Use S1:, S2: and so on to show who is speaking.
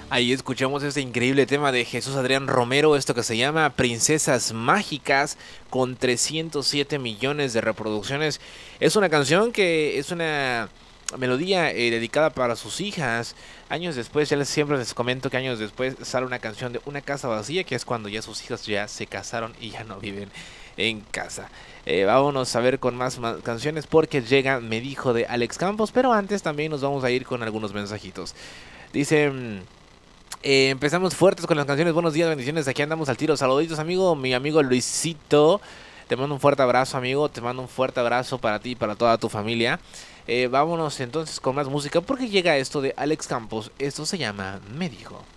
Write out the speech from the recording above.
S1: Ahí escuchamos este increíble tema de Jesús Adrián Romero, esto que se llama Princesas Mágicas, con 307 millones de reproducciones. Es una canción que es una melodía dedicada para sus hijas. Años después, siempre les comento que años después sale una canción de Una casa vacía, que es cuando ya sus hijas ya se casaron y ya no viven en casa. Vámonos a ver con más canciones porque llega Me Dijo de Alex Campos, pero antes también nos vamos a ir con algunos mensajitos. Dice... empezamos fuertes con las canciones. Buenos días, bendiciones. Aquí andamos al tiro. Saluditos, amigo. Mi amigo Luisito. Te mando un fuerte abrazo, amigo. Te mando un fuerte abrazo para ti y para toda tu familia. Vámonos entonces con más música porque llega esto de Alex Campos. Esto se llama Me Dijo.